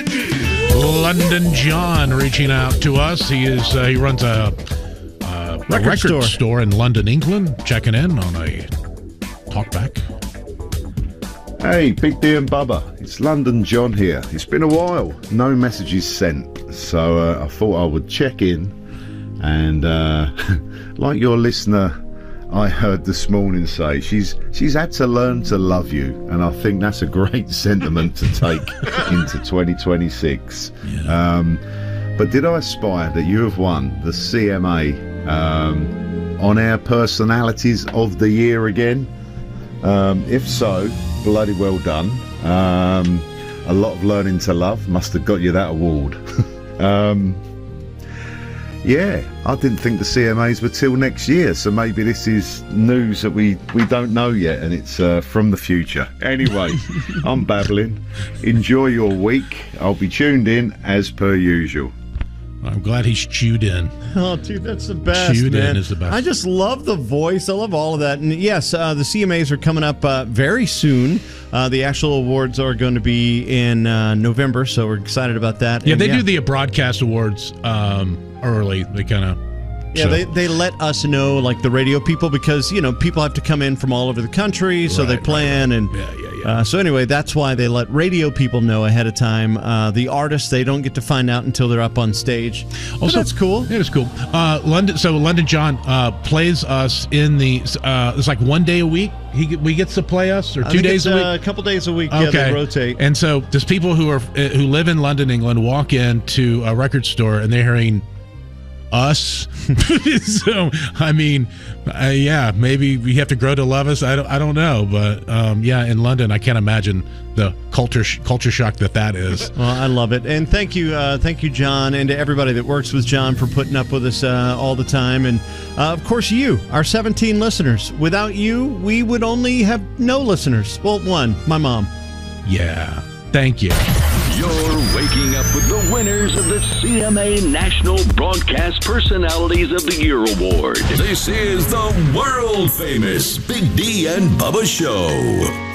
London John reaching out to us. He runs a record store in London, England. Checking in on a talkback. Hey, Big D and Bubba. It's London John here. It's been a while. No messages sent. So I thought I would check in. And like your listener I heard this morning say, she's had to learn to love you. And I think that's a great sentiment to take into 2026. Yeah. But did I spy that you have won the CMA On-Air Personalities of the Year again? If so, bloody well done. A lot of learning to love must have got you that award. Yeah, I didn't think the CMAs were till next year, so maybe this is news that we don't know yet, and it's from the future. Anyway, I'm babbling. Enjoy your week. I'll be tuned in as per usual. I'm glad he's chewed in. Oh, dude, that's the best, Chewed man. in is the best. I just love the voice. I love all of that. And yes, the CMAs are coming up very soon. The actual awards are going to be in November, so we're excited about that. Yeah, and they do the broadcast awards early. They kind of... Yeah, they let us know, like the radio people, because, people have to come in from all over the country, so they plan. And so anyway, that's why they let radio people know ahead of time. The artists, they don't get to find out until they're up on stage. Also, that's cool. It is cool. London John plays us in the... it's like 1 day a week. We gets to play us, or 2 days a week? A couple days a week. Okay. Yeah, they rotate. And so does people who live in London, England, walk into a record store and they're hearing us? So I mean, maybe we have to grow to love us. I don't know, but in London, I can't imagine the culture shock that is. Well, I love it, and thank you, John, and to everybody that works with John for putting up with us all the time, and of course you, our 17 listeners. Without you, we would only have no listeners. Well, one, my mom. Yeah, thank you. You're waking up with the winners of the CMA National Broadcast Personalities of the Year Award. This is the world famous Big D and Bubba Show.